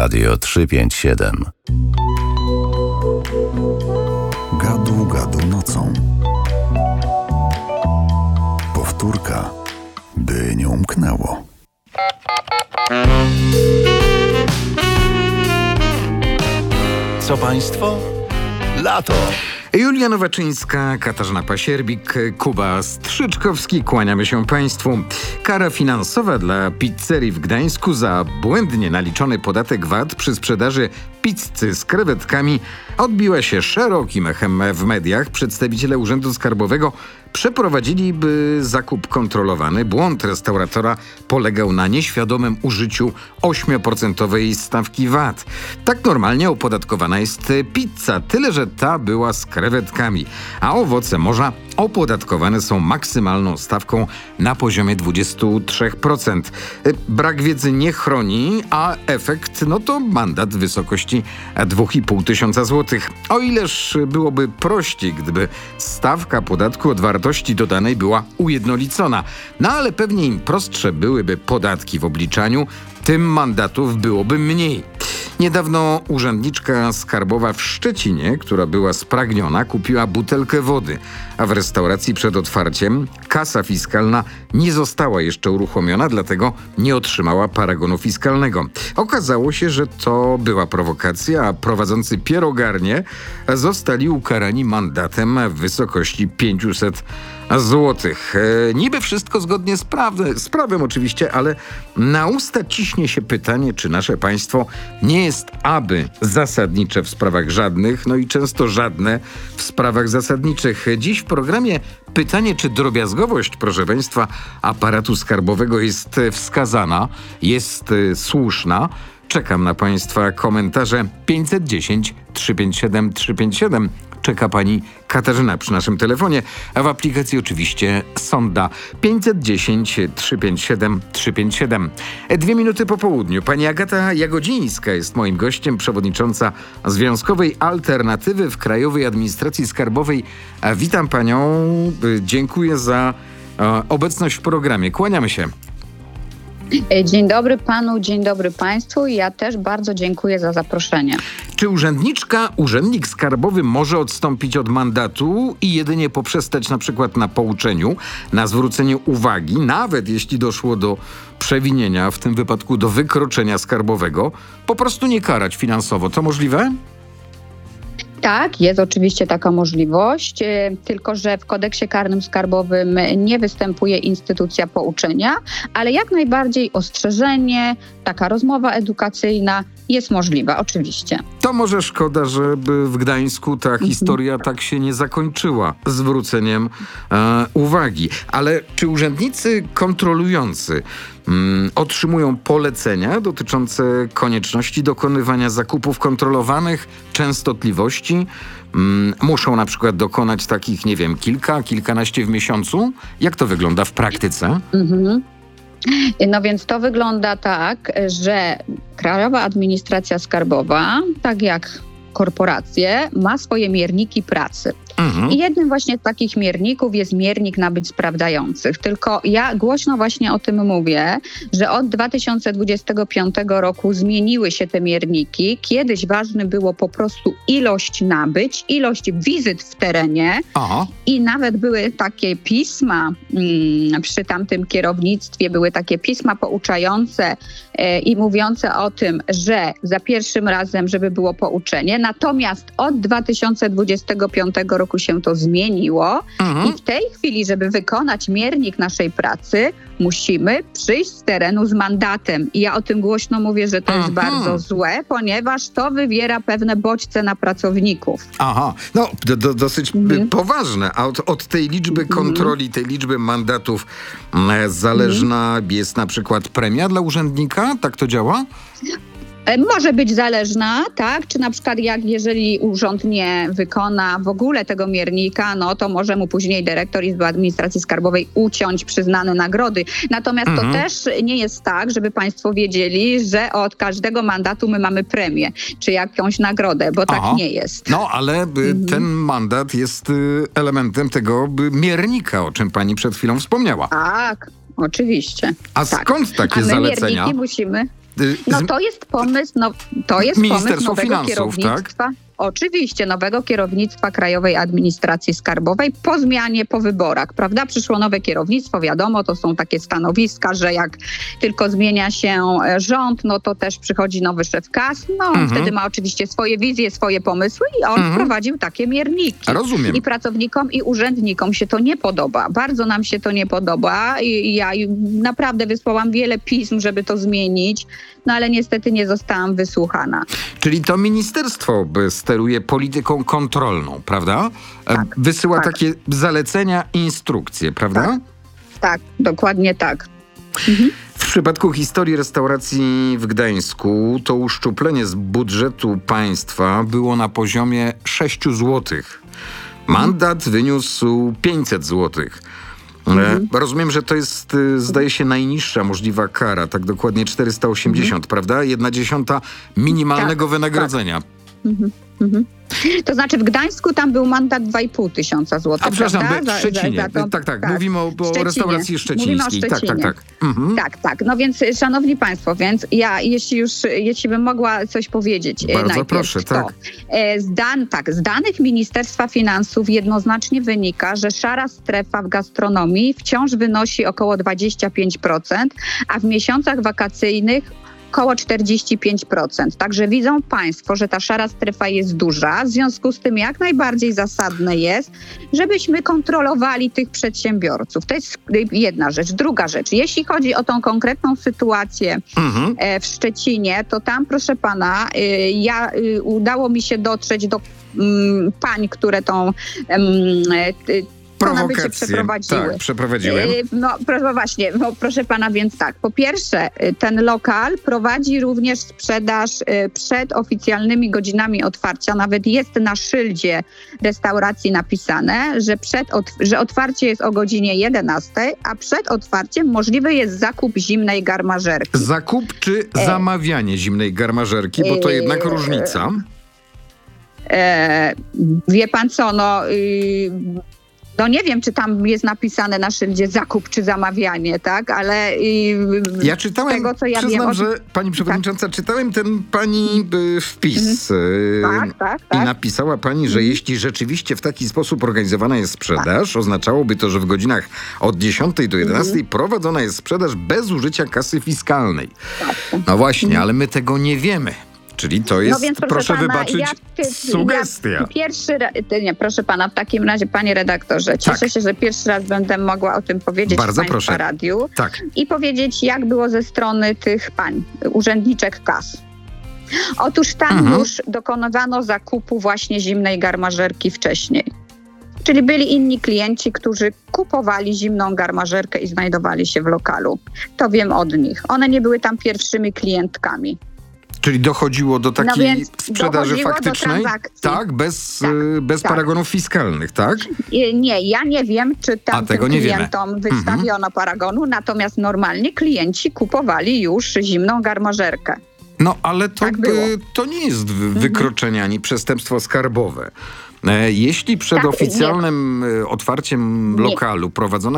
Radio 357. Gadu, gadu nocą. Powtórka, by nie umknęło. Co państwo? Lato. Julia Nowaczyńska, Katarzyna Pasierbik, Kuba Strzyczkowski. Kłaniamy się Państwu. Kara finansowa dla pizzerii w Gdańsku za błędnie naliczony podatek VAT przy sprzedaży pizzy z krewetkami odbiła się szerokim echem w mediach. Przedstawiciele Urzędu Skarbowego przeprowadziliby zakup kontrolowany. Błąd restauratora polegał na nieświadomym użyciu 8% stawki VAT. Tak normalnie opodatkowana jest pizza, tyle że ta była z krewetkami, a owoce morza opodatkowane są maksymalną stawką na poziomie 23%. Brak wiedzy nie chroni, a efekt to mandat w wysokości 2500 zł. O ileż byłoby prościej, gdyby stawka podatku od wartości dodanej była ujednolicona. Ale pewnie im prostsze byłyby podatki w obliczaniu, tym mandatów byłoby mniej. Niedawno urzędniczka skarbowa w Szczecinie, która była spragniona, kupiła butelkę wody, a w restauracji przed otwarciem kasa fiskalna nie została jeszcze uruchomiona, dlatego nie otrzymała paragonu fiskalnego. Okazało się, że to była prowokacja, a prowadzący pierogarnię zostali ukarani mandatem w wysokości 500 złotych. Niby wszystko zgodnie z prawem oczywiście, ale na usta ciśnie się pytanie, czy nasze państwo nie jest aby zasadnicze w sprawach żadnych, i często żadne w sprawach zasadniczych. Dziś w programie pytanie, czy drobiazgowość, proszę państwa, aparatu skarbowego jest wskazana, jest słuszna. Czekam na państwa komentarze 510 357 357. Czeka pani Katarzyna przy naszym telefonie, a w aplikacji oczywiście sonda 510 357 357. 2 minuty po południu. Pani Agata Jagodzińska jest moim gościem, przewodnicząca Związkowej Alternatywy w Krajowej Administracji Skarbowej. Witam panią, dziękuję za obecność w programie. Kłaniamy się. Dzień dobry panu, dzień dobry państwu. Ja też bardzo dziękuję za zaproszenie. Czy urzędnik skarbowy może odstąpić od mandatu i jedynie poprzestać na przykład na pouczeniu, na zwróceniu uwagi, nawet jeśli doszło do przewinienia, w tym wypadku do wykroczenia skarbowego, po prostu nie karać finansowo? To możliwe? Tak, jest oczywiście taka możliwość, tylko że w kodeksie karnym skarbowym nie występuje instytucja pouczenia, ale jak najbardziej ostrzeżenie, taka rozmowa edukacyjna jest możliwa, oczywiście. To może szkoda, żeby w Gdańsku ta historia tak się nie zakończyła zwróceniem uwagi. Ale czy urzędnicy kontrolujący otrzymują polecenia dotyczące konieczności dokonywania zakupów kontrolowanych, częstotliwości? Muszą na przykład dokonać takich, kilkanaście w miesiącu? Jak to wygląda w praktyce? No więc to wygląda tak, że Krajowa Administracja Skarbowa, tak jak korporacje, ma swoje mierniki pracy. I jednym właśnie z takich mierników jest miernik nabyć sprawdzających. Tylko ja głośno właśnie o tym mówię, że od 2025 roku zmieniły się te mierniki. Kiedyś ważne było po prostu ilość nabyć, ilość wizyt w terenie. I nawet były takie pisma przy tamtym kierownictwie, były takie pisma pouczające i mówiące o tym, że za pierwszym razem, żeby było pouczenie. Natomiast od 2025 roku się to zmieniło i w tej chwili, żeby wykonać miernik naszej pracy, musimy przyjść z terenu z mandatem. I ja o tym głośno mówię, że to jest bardzo złe, ponieważ to wywiera pewne bodźce na pracowników. Dosyć poważne. A od tej liczby kontroli, tej liczby mandatów zależna jest na przykład premia dla urzędnika? Tak to działa? Może być zależna, tak? Czy na przykład jeżeli urząd nie wykona w ogóle tego miernika, to może mu później dyrektor Izby Administracji Skarbowej uciąć przyznane nagrody. Natomiast to też nie jest tak, żeby państwo wiedzieli, że od każdego mandatu my mamy premię, czy jakąś nagrodę, bo tak nie jest. Ale ten mandat jest elementem tego miernika, o czym pani przed chwilą wspomniała. Tak, oczywiście. Skąd takie zalecenia? Mierniki musimy... No to jest pomysł, pomysł nowego Finansów, kierownictwa. tak? Oczywiście, nowego kierownictwa Krajowej Administracji Skarbowej po zmianie, po wyborach, prawda? Przyszło nowe kierownictwo, wiadomo, to są takie stanowiska, że jak tylko zmienia się rząd, no to też przychodzi nowy szef KAS, on wtedy ma oczywiście swoje wizje, swoje pomysły i on wprowadził takie mierniki. Rozumiem. I pracownikom, i urzędnikom się to nie podoba. Bardzo nam się to nie podoba. I ja naprawdę wysłałam wiele pism, żeby to zmienić, no ale niestety nie zostałam wysłuchana. Czyli to ministerstwo steruje polityką kontrolną, prawda? Tak, Wysyła tak. takie zalecenia, instrukcje, prawda? Tak, dokładnie tak. W przypadku historii restauracji w Gdańsku to uszczuplenie z budżetu państwa było na poziomie 6 zł. Mandat wyniósł 500 zł. Rozumiem, że to jest, zdaje się, najniższa możliwa kara, tak dokładnie 480, prawda? 1/10 minimalnego wynagrodzenia. To znaczy w Gdańsku tam był mandat 2,5 tysiąca złotych. A przepraszam, prawda? w Szczecinie. Tak. Mówimy o restauracji szczecińskiej. Mówimy o Szczecinie. Tak. Tak. No więc, szanowni państwo, więc ja, jeśli bym mogła coś powiedzieć Bardzo najpierw, proszę, tak. Z danych Ministerstwa Finansów jednoznacznie wynika, że szara strefa w gastronomii wciąż wynosi około 25%, a w miesiącach wakacyjnych około 45%. Także widzą państwo, że ta szara strefa jest duża. W związku z tym jak najbardziej zasadne jest, żebyśmy kontrolowali tych przedsiębiorców. To jest jedna rzecz. Druga rzecz. Jeśli chodzi o tą konkretną sytuację w Szczecinie, to tam, proszę pana, udało mi się dotrzeć do pań, które tą Prowokacje. przeprowadziły. Tak, przeprowadziłem. Proszę pana, więc tak. Po pierwsze, ten lokal prowadzi również sprzedaż przed oficjalnymi godzinami otwarcia. Nawet jest na szyldzie restauracji napisane, że otwarcie jest o godzinie 11, a przed otwarciem możliwy jest zakup zimnej garmażerki. Zakup czy zamawianie zimnej garmażerki, bo to jednak różnica. Wie pan co, no nie wiem, czy tam jest napisane na szyldzie zakup czy zamawianie, tak? Ale ja czytałem, tego, co ja przyznam, wiem, że pani przewodnicząca, czytałem ten pani wpis. Tak. I napisała pani, że jeśli rzeczywiście w taki sposób organizowana jest sprzedaż, oznaczałoby to, że w godzinach od 10 do 11 prowadzona jest sprzedaż bez użycia kasy fiskalnej. No właśnie, ale my tego nie wiemy. Czyli to jest, więc, proszę pana, wybaczyć, sugestia. Proszę pana, w takim razie, panie redaktorze, cieszę się, że pierwszy raz będę mogła o tym powiedzieć Bardzo w państwa radiu. Tak. I powiedzieć, jak było ze strony tych pań, urzędniczek KAS. Otóż tam już dokonywano zakupu właśnie zimnej garmażerki wcześniej. Czyli byli inni klienci, którzy kupowali zimną garmażerkę i znajdowali się w lokalu. To wiem od nich. One nie były tam pierwszymi klientkami. Czyli dochodziło do takiej sprzedaży faktycznej? Do transakcji. Tak, bez paragonów fiskalnych, tak? Nie, ja nie wiem, czy tam tym klientom wystawiono paragonu, natomiast normalnie klienci kupowali już zimną garmażerkę. No ale to nie jest wykroczenie ani przestępstwo skarbowe. Jeśli przed oficjalnym otwarciem lokalu prowadzona